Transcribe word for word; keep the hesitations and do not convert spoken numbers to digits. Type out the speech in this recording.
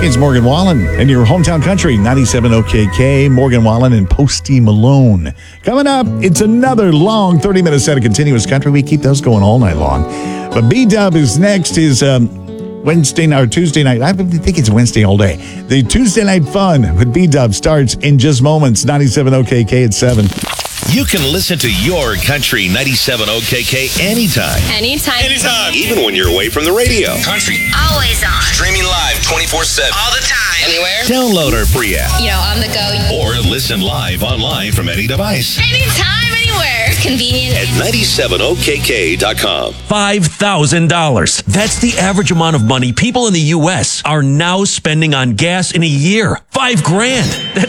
It's Morgan Wallen and your hometown country, ninety-seven O K K, Morgan Wallen and Posty Malone. Coming up, it's another long thirty-minute set of continuous country. We keep those going all night long. But B-Dub is next, is um, Wednesday night or Tuesday night. I think it's Wednesday all day. The Tuesday Night Fun with B-Dub starts in just moments, ninety-seven O K K at seven. You can listen to your country ninety-seven O K K anytime. Anytime. Anytime. Even when you're away from the radio. Country. Always on. Streaming live twenty-four seven. All the time. Anywhere. Download our free app. You know, on the go. Or listen live online from any device. Anytime, anywhere. It's convenient. At ninety-seven O K K dot com. five thousand dollars. That's the average amount of money people in the U S are now spending on gas in a year. Five grand. That's